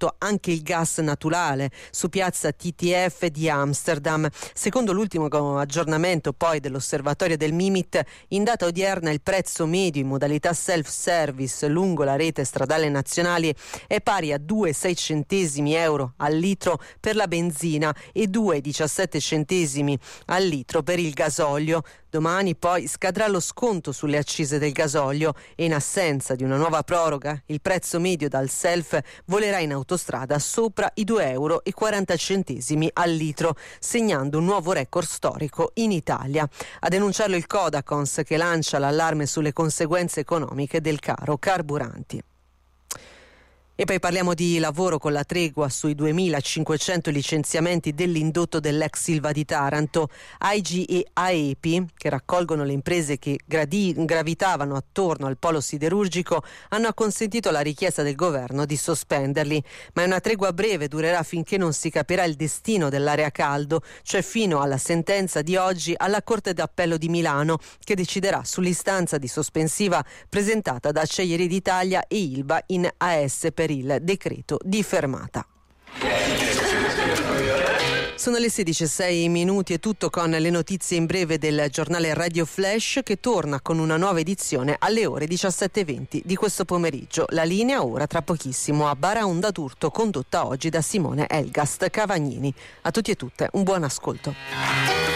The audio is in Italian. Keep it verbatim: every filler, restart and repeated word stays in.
ridotto anche il gas naturale su piazza T T F di Amsterdam. Secondo l'ultimo aggiornamento poi dell'osservatorio del Mimit, in data odierna il prezzo medio in modalità self-service lungo la rete stradale nazionale è pari a due virgola sei centesimi euro al litro per la benzina e due virgola diciassette centesimi al litro per il gasolio. Domani poi scadrà lo sconto sulle accise del gasolio e in assenza di una nuova proroga il prezzo medio dal self volerà in autostrada sopra i due virgola quaranta centesimi al litro, segnando un nuovo record storico in Italia. A denunciarlo il Codacons, che lancia l'allarme sulle conseguenze economiche del caro carburanti. E poi parliamo di lavoro con la tregua sui duemilacinquecento licenziamenti dell'indotto dell'ex Ilva di Taranto. A I G e A E P I, che raccolgono le imprese che gradi- gravitavano attorno al polo siderurgico, hanno acconsentito alla richiesta del governo di sospenderli. Ma è una tregua breve, durerà finché non si capirà il destino dell'area caldo, cioè fino alla sentenza di oggi alla Corte d'Appello di Milano, che deciderà sull'istanza di sospensiva presentata da Acciaierie d'Italia e Ilva in A S per il decreto di fermata. Sono le sedici e sei minuti, è tutto con le notizie in breve del giornale Radio Flash, che torna con una nuova edizione alle ore diciassette e venti di questo pomeriggio. La linea ora tra pochissimo a Baraonda d'Urto, condotta oggi da Simone Elgast Cavagnini. A tutti e tutte un buon ascolto.